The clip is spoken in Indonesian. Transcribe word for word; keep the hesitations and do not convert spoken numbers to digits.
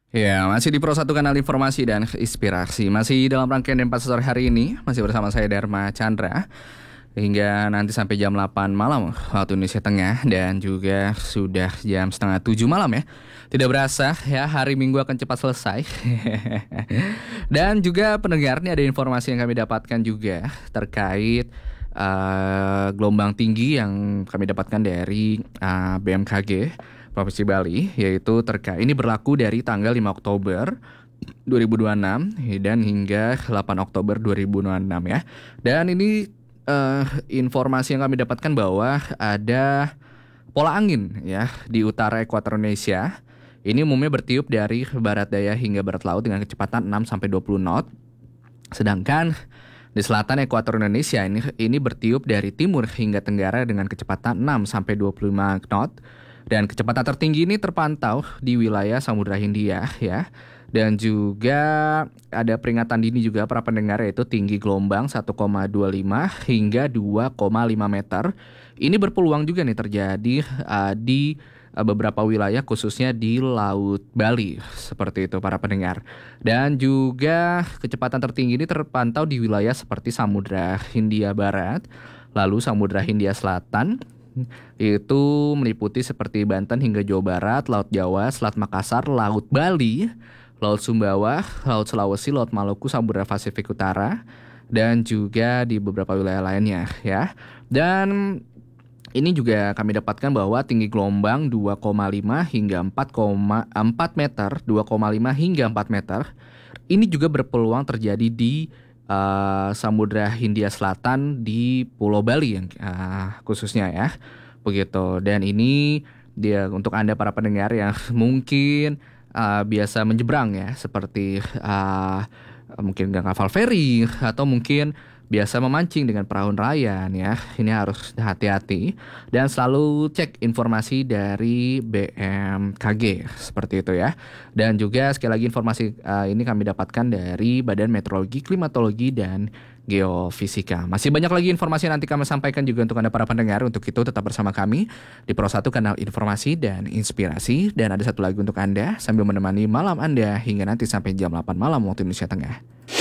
Ya, masih di Pro satu Kanal Informasi dan Inspirasi. Masih dalam rangkaian Denpas sore hari ini, masih bersama saya Dharma Chandra. Hingga nanti sampai jam delapan malam waktu Indonesia Tengah. Dan juga sudah jam setengah tujuh malam ya. Tidak berasa ya, hari Minggu akan cepat selesai. Dan juga pendengar, ini ada informasi yang kami dapatkan juga terkait uh, gelombang tinggi yang kami dapatkan dari uh, B M K G Provinsi Bali, yaitu terkait ini berlaku dari tanggal lima Oktober dua ribu dua puluh enam dan hingga delapan Oktober dua ribu dua puluh enam ya. Dan ini uh, informasi yang kami dapatkan bahwa ada pola angin ya di utara ekuator Indonesia. Ini umumnya bertiup dari barat daya hingga barat laut dengan kecepatan enam sampai dua puluh knot. Sedangkan di selatan ekuator Indonesia ini ini bertiup dari timur hingga tenggara dengan kecepatan enam sampai dua puluh lima knot. Dan kecepatan tertinggi ini terpantau di wilayah Samudra Hindia ya. Dan juga ada peringatan dini juga para pendengar, yaitu tinggi gelombang satu koma dua lima hingga dua koma lima meter. Ini berpeluang juga nih terjadi uh, di uh, beberapa wilayah khususnya di Laut Bali. Seperti itu para pendengar. Dan juga kecepatan tertinggi ini terpantau di wilayah seperti Samudra Hindia Barat, lalu Samudra Hindia Selatan, itu meliputi seperti Banten hingga Jawa Barat, Laut Jawa, Selat Makassar, Laut Bali, Laut Sumbawa, Laut Sulawesi, Laut Maluku, Samudra Pasifik Utara, dan juga di beberapa wilayah lainnya ya. Dan ini juga kami dapatkan bahwa tinggi gelombang dua koma lima hingga empat koma empat meter, dua koma lima hingga empat meter. Ini juga berpeluang terjadi di Uh, Samudra Hindia Selatan di Pulau Bali yang uh, khususnya ya, begitu. Dan ini dia untuk Anda para pendengar yang mungkin uh, biasa menyeberang ya, seperti uh, mungkin nggak hafal feri atau mungkin biasa memancing dengan perahu nelayan ya. Ini harus hati-hati dan selalu cek informasi dari B M K G seperti itu ya. Dan juga sekali lagi informasi uh, ini kami dapatkan dari Badan Meteorologi, Klimatologi dan Geofisika. Masih banyak lagi informasi yang nanti kami sampaikan juga untuk Anda para pendengar. Untuk itu tetap bersama kami di Pro satu Kanal Informasi dan Inspirasi. Dan ada satu lagi untuk Anda sambil menemani malam Anda hingga nanti sampai jam delapan malam waktu Indonesia Tengah.